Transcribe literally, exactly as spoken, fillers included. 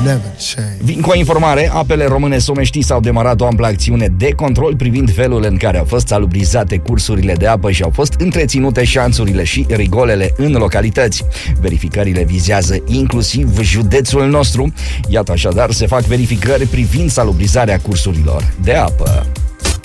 never change. Vin cu o informare, apele române Somești s-au demarat o amplă acțiune de control privind felul în care au fost salubrizate cursurile de apă și au fost întreținute șanțurile și rigolele în localități. Verificările vizează inclusiv județul nostru. Iată, așadar, se fac verificări privind salubrizarea cursurilor de apă.